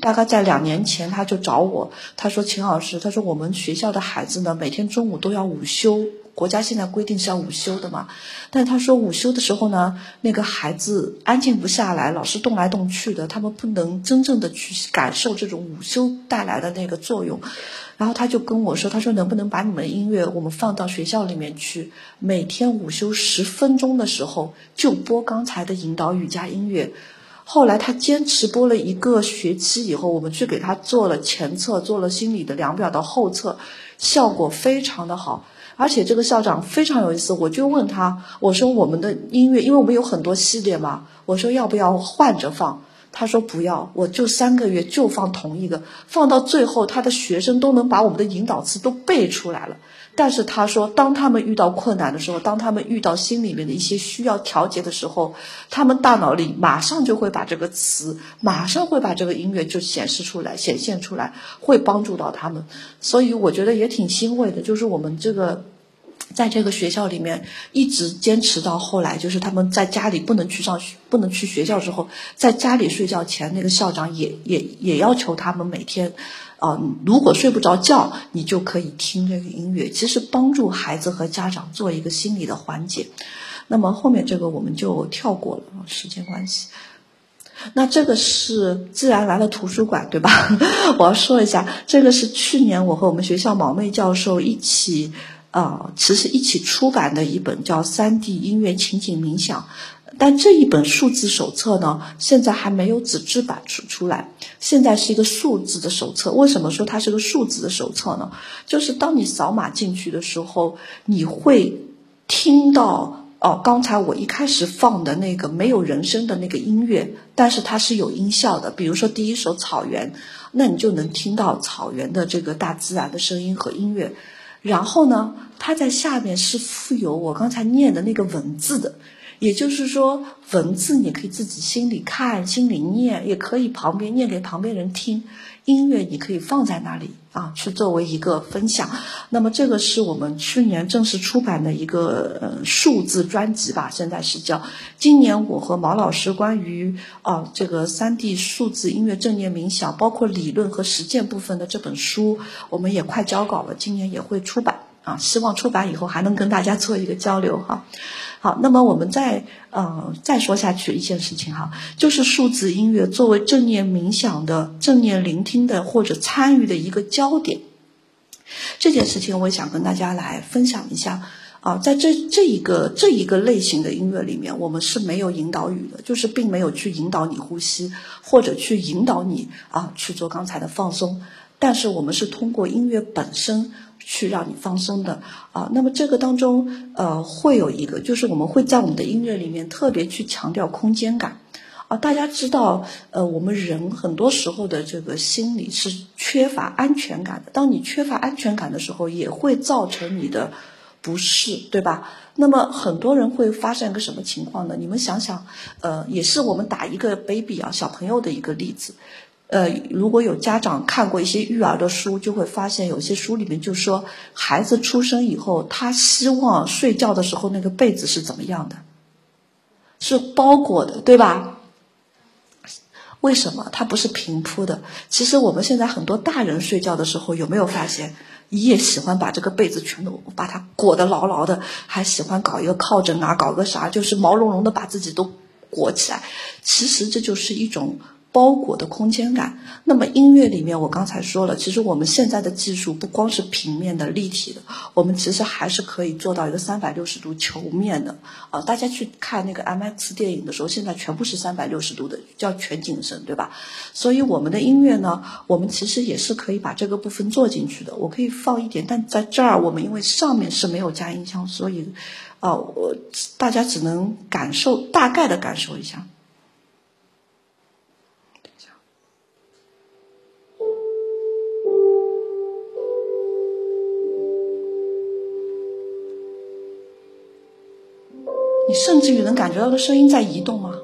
大概在2年前他就找我，他说秦老师，他说我们学校的孩子呢每天中午都要午休，国家现在规定是要午休的嘛，但他说午休的时候呢，那个孩子安静不下来，老是动来动去的，他们不能真正的去感受这种午休带来的那个作用。然后他就跟我说，他说能不能把你们的音乐我们放到学校里面去，每天午休10分钟的时候就播刚才的引导语加音乐。后来他坚持播了1个学期以后，我们去给他做了前测，做了心理的量表的后测，效果非常的好。而且这个校长非常有意思，我就问他，我说我们的音乐，因为我们有很多系列嘛，我说要不要换着放，他说不要，我就3个月就放同一个，放到最后他的学生都能把我们的引导词都背出来了。但是他说当他们遇到困难的时候，当他们遇到心里面的一些需要调节的时候，他们大脑里马上就会把这个词，马上会把这个音乐就显现出来，会帮助到他们。所以我觉得也挺欣慰的，就是我们这个在这个学校里面一直坚持到后来，就是他们在家里不能去学校之后，在家里睡觉前，那个校长也要求他们每天如果睡不着觉，你就可以听这个音乐，其实帮助孩子和家长做一个心理的缓解。那么后面这个我们就跳过了，时间关系。那这个是自然来了图书馆，对吧？我要说一下，这个是去年我和我们学校毛妹教授一起出版的一本叫3D 音乐情景冥想。但这一本数字手册呢，现在还没有纸质版出来，现在是一个数字的手册。为什么说它是个数字的手册呢？就是当你扫码进去的时候，你会听到刚才我一开始放的那个没有人声的那个音乐，但是它是有音效的。比如说第一首草原，那你就能听到草原的这个大自然的声音和音乐。然后呢，它在下面是附有我刚才念的那个文字的。也就是说，文字你可以自己心里看、心里念，也可以旁边念给旁边人听。音乐你可以放在那里去作为一个分享。那么这个是我们去年正式出版的一个数字专辑吧，现在是叫。今年我和毛老师关于这个3D 数字音乐正念冥想，包括理论和实践部分的这本书，我们也快交稿了，今年也会出版希望出版以后还能跟大家做一个交流好，那么我们再说下去一件事情就是数字音乐作为正念冥想的、正念聆听的或者参与的一个焦点，这件事情我也想跟大家来分享一下在这一个类型的音乐里面，我们是没有引导语的，就是并没有去引导你呼吸，或者去引导你去做刚才的放松，但是我们是通过音乐本身去让你放松的那么这个当中会有一个，就是我们会在我们的音乐里面特别去强调空间感大家知道我们人很多时候的这个心理是缺乏安全感的，当你缺乏安全感的时候，也会造成你的不适，对吧？那么很多人会发生一个什么情况呢？你们想想也是我们打一个 baby 小朋友的一个例子。如果有家长看过一些育儿的书，就会发现有些书里面就说，孩子出生以后，他希望睡觉的时候那个被子是怎么样的？是包裹的，对吧？为什么它不是平铺的？其实我们现在很多大人睡觉的时候，有没有发现，也喜欢把这个被子全都把它裹得牢牢的，还喜欢搞一个靠枕搞个啥，就是毛茸茸的把自己都裹起来。其实这就是一种包裹的空间感。那么音乐里面我刚才说了，其实我们现在的技术不光是平面的立体的，我们其实还是可以做到一个360度球面的大家去看那个 MX 电影的时候，现在全部是360度的，叫全景声，对吧？所以我们的音乐呢，我们其实也是可以把这个部分做进去的。我可以放一点，但在这儿我们因为上面是没有加音箱，所以大家只能大概的感受一下。你甚至于能感觉到的声音在移动吗？